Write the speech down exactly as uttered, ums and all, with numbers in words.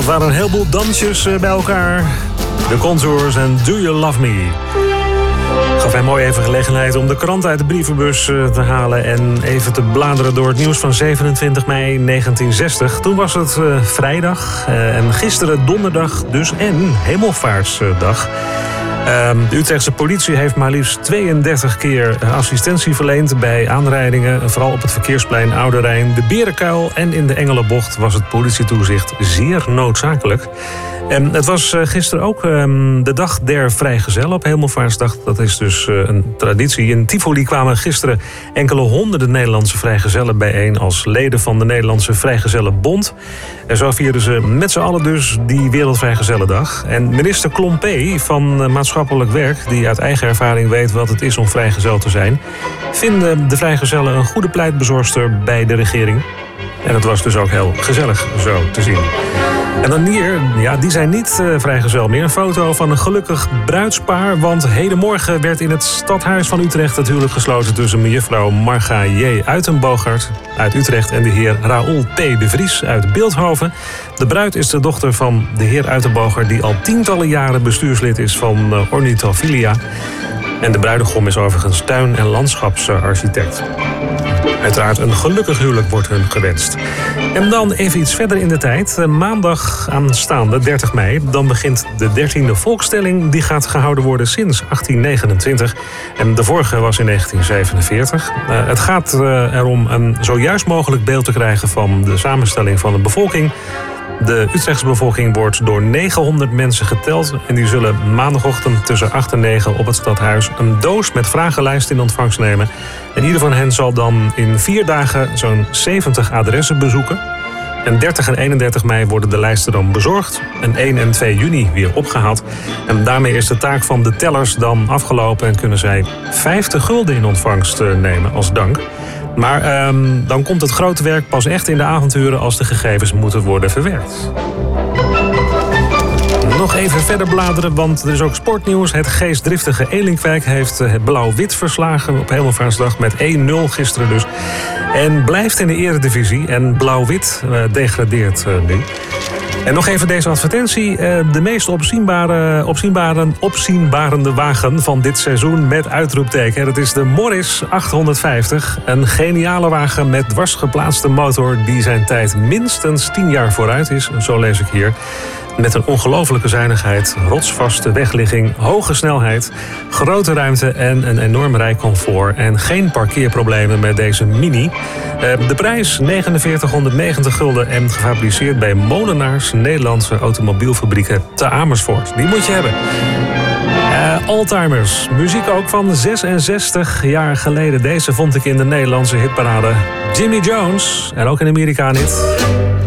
Dat waren een heleboel dansjes bij elkaar. De Contours en Do You Love Me. Gaf mij mooi even gelegenheid om de krant uit de brievenbus te halen en even te bladeren door het nieuws van zevenentwintig mei negentien zestig. Toen was het uh, vrijdag uh, en gisteren donderdag dus en Hemelvaartsdag. Uh, de Utrechtse politie heeft maar liefst tweeëndertig keer assistentie verleend bij aanrijdingen. Vooral op het verkeersplein Oude Rijn, de Berenkuil en in de Engelenbocht was het politietoezicht zeer noodzakelijk. En het was gisteren ook um, de dag der vrijgezellen op Hemelvaartsdag. Dat is dus uh, een traditie. In Tivoli kwamen gisteren enkele honderden Nederlandse vrijgezellen bijeen als leden van de Nederlandse Vrijgezellenbond. En zo vierden ze met z'n allen dus die Wereldvrijgezellendag. En minister Klompé van Maatschappelijk Werk, die uit eigen ervaring weet wat het is om vrijgezel te zijn, vinden de vrijgezellen een goede pleitbezorgster bij de regering. En dat was dus ook heel gezellig zo te zien. En dan hier, ja, die zijn niet uh, vrijgezel meer. Een foto van een gelukkig bruidspaar. Want hedenmorgen werd in het stadhuis van Utrecht het huwelijk gesloten tussen mevrouw Marga J. Uitenbogart uit Utrecht en de heer Raoul P. de Vries uit Beeldhoven. De bruid is de dochter van de heer Uitenbogart, die al tientallen jaren bestuurslid is van uh, Ornitophilia. En de bruidegom is overigens tuin- en landschapsarchitect. Uiteraard een gelukkig huwelijk wordt hun gewenst. En dan even iets verder in de tijd. Maandag aanstaande dertig mei, dan begint de dertiende volkstelling. Die gaat gehouden worden sinds achttien negenentwintig. En de vorige was in negentien zevenenveertig. Uh, het gaat uh, erom een zo juist mogelijk beeld te krijgen van de samenstelling van de bevolking. De Utrechtse bevolking wordt door negenhonderd mensen geteld. En die zullen maandagochtend tussen acht en negen op het stadhuis een doos met vragenlijst in ontvangst nemen. En ieder van hen zal dan in vier dagen zo'n zeventig adressen bezoeken. En dertig en eenendertig mei worden de lijsten dan bezorgd. En één en twee juni weer opgehaald. En daarmee is de taak van de tellers dan afgelopen en kunnen zij vijftig gulden in ontvangst nemen als dank. Maar um, dan komt het grote werk pas echt in de avonturen als de gegevens moeten worden verwerkt. Nog even verder bladeren, want er is ook sportnieuws. Het geestdriftige Elinkwijk heeft het Blauw-Wit verslagen op Hemelvaartsdag met één nul gisteren dus. En blijft in de eredivisie en Blauw-Wit uh, degradeert uh, nu. En nog even deze advertentie. De meest opzienbare, opzienbare, opzienbarende wagen van dit seizoen met uitroepteken. Dat is de Morris achthonderdvijftig. Een geniale wagen met dwarsgeplaatste motor die zijn tijd minstens tien jaar vooruit is. Zo lees ik hier. Met een ongelofelijke zuinigheid, rotsvaste wegligging, hoge snelheid, grote ruimte en een enorm rijcomfort. En geen parkeerproblemen met deze Mini. De prijs negenenveertighonderdnegentig gulden en gefabriceerd bij Molenaars Nederlandse automobielfabrieken te Amersfoort. Die moet je hebben. Uh, Oldtimers, muziek ook van zesenzestig jaar geleden. Deze vond ik in de Nederlandse hitparade. Jimmy Jones, en ook in Amerika niet.